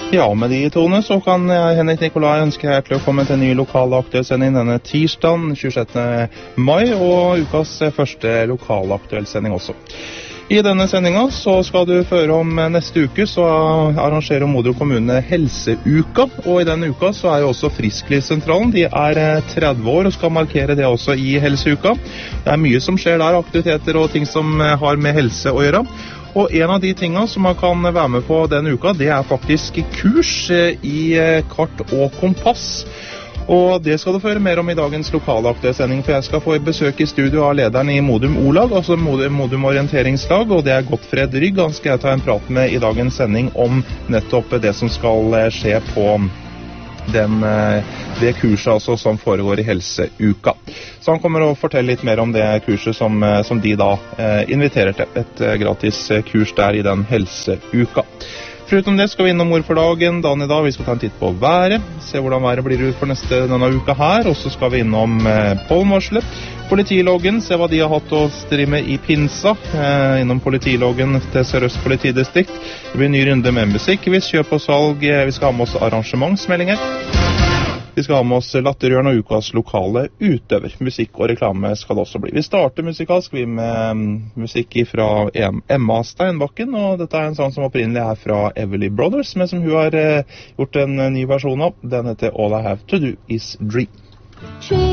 Ja, med de tone så kan jeg, Henrik Nikolai, ønske hjertelig velkommen til en ny lokale aktuell sending denne tirsdagen 26. mai, og ukas første lokale aktuell sending også. I denne sendingen så skal du føre om neste uke, så arrangerer Modum kommune Helseuka, og i denne uka så er jo også Frisklivssentralen, de er 30 år og skal markere det også i Helseuka. Det er mye som skjer der, aktiviteter og ting som har med helse å gjøre. Og en av de tingene som man kan være med på denne uka, det er faktisk kurs i kart og kompass. Og det skal du føre mer om i dagens lokale aktuelle sending, for jeg skal få besøk i studio av lederen i Modum O-lag, altså Modum Orienteringslag, og det er Gottfred Rygg. Han skal jeg ta en prat med i dagens sending om nettopp det som skal skje på det kurset altså, som foregår i Helseuka. Så han kommer å fortelle litt mer om det kurset som de da inviterer til. Et gratis kurs der i den Helseuka. Foruten det skal vi innom ord for dagen, dagen i dag. Vi skal ta en titt på været, se hvordan været blir ut for denne uka her. Og så skal vi innom pollenvarslet, politiloggen, se hva de har hatt å stri med i pinsa. Innom politiloggen til Sør-Øst politidistrikt. Det blir en ny runde med musikk, kjøp og salg. Vi skal ha med oss arrangementsmeldinger. Vi skal ha med oss latterhjørn og ukas lokale utøver. Musikk og reklame skal det også bli. Vi starter musikalsk med musikk fra Emma Steinbakken, og dette er en sang som opprinnelig er fra Everly Brothers, men som hun har gjort en ny versjon av. Den heter All I Have To Do Is Dream.